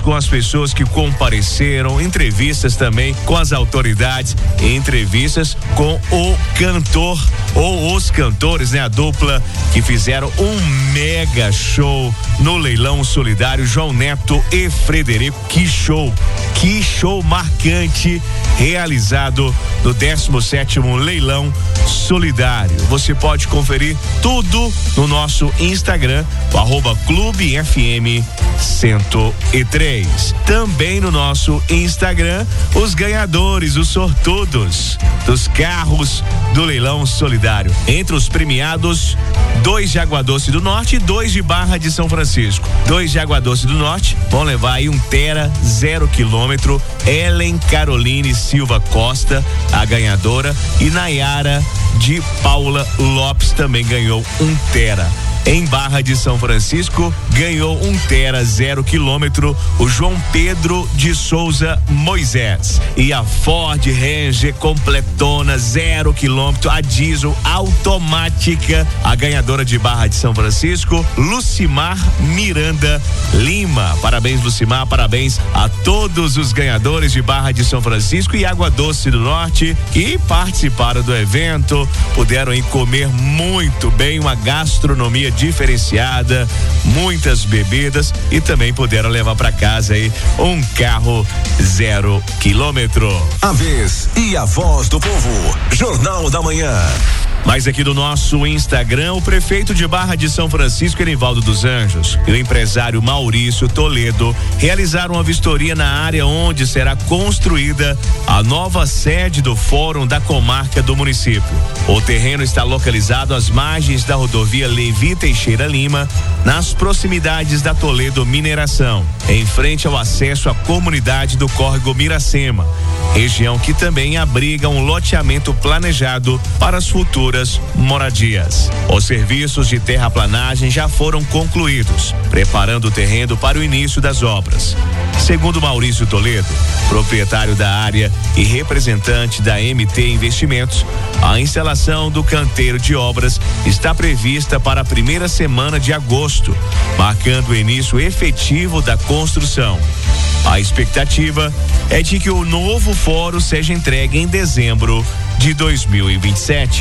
com as pessoas que compareceram, entrevistas também com as autoridades, entrevistas com o cantor ou os cantores, né? A dupla que fizeram um mega show no leilão solidário, João Neto e Frederico. Que show marcante realizado no 17º leilão solidário. Você pode conferir tudo no nosso Instagram, o @clubefm103. Também no nosso Instagram, os ganhadores, os sortudos dos carros do leilão solidário. Entre os premiados, 2 de Água Doce do Norte e 2 de Barra de São Francisco. 2 de Água Doce do Norte vão levar aí 1 tera 0 quilômetro. Ellen Caroline Silva Costa, a ganhadora, e Nayara de Paula Lopes também ganhou 1 tera. Em Barra de São Francisco, ganhou 1 tera 0 quilômetro o João Pedro de Souza Moisés. E a Ford Ranger completona 0 quilômetro, a diesel automática, a ganhadora de Barra de São Francisco, Lucimar Miranda Lima. Parabéns, Lucimar, parabéns a todos os ganhadores de Barra de São Francisco e Água Doce do Norte que participaram do evento, puderam ir comer muito bem, uma gastronomia diferenciada, muitas bebidas e também puderam levar para casa aí um carro 0 quilômetro. A vez e a voz do povo, Jornal da Manhã. Mas aqui do nosso Instagram, o prefeito de Barra de São Francisco, Erivaldo dos Anjos, e o empresário Maurício Toledo realizaram uma vistoria na área onde será construída a nova sede do Fórum da Comarca do município. O terreno está localizado às margens da rodovia Levi Teixeira Lima, nas proximidades da Toledo Mineração, em frente ao acesso à comunidade do Córrego Miracema, região que também abriga um loteamento planejado para as futuras moradias. Os serviços de terraplanagem já foram concluídos, preparando o terreno para o início das obras. Segundo Maurício Toledo, proprietário da área e representante da MT Investimentos, a instalação do canteiro de obras está prevista para a primeira semana de agosto, marcando o início efetivo da construção. A expectativa é de que o novo fórum seja entregue em dezembro de 2027.